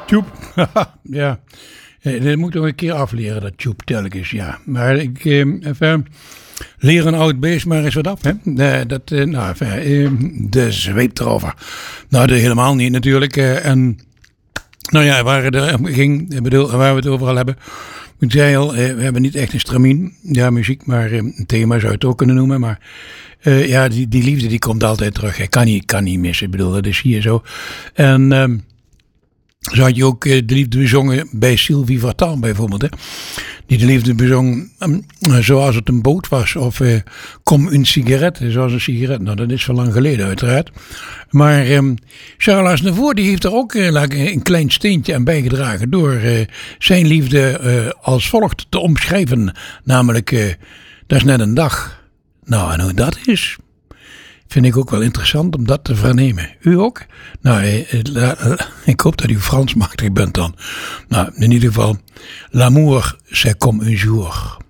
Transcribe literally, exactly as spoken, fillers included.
Tjoep. Ja. Eh, Dat moet ik nog een keer afleren, dat tjoep telkens, ja. Maar ik, eh, even, leer een oud beest maar eens wat af, hè. Eh, dat, eh, nou, even, eh, de zweep erover. Nou, dat helemaal niet natuurlijk. Eh, en, nou ja, waar het er ging, ik bedoel, waar we het over al hebben. Ik zei al, eh, we hebben niet echt een stramien, ja, muziek, maar eh, een thema zou je het ook kunnen noemen. Maar uh, ja, die, die liefde die komt altijd terug. Hij kan niet, kan niet missen, ik bedoel, dat is hier zo. En um, zo had je ook uh, de liefde bezongen bij Sylvie Vartan bijvoorbeeld. Hè? Die de liefde bezong um, zoals het een boot was. Of uh, kom een sigaret, zoals een sigaret. Nou, dat is wel lang geleden uiteraard. Maar um, Charles Aznavour die heeft er ook uh, een klein steentje aan bijgedragen. Door uh, zijn liefde uh, als volgt te omschrijven. Namelijk, uh, dat is net een dag. Nou, en hoe dat is, vind ik ook wel interessant om dat te vernemen. U ook? Nou, eh, ik hoop dat u Frans machtig bent dan. Nou, in ieder geval, l'amour, c'est comme un jour.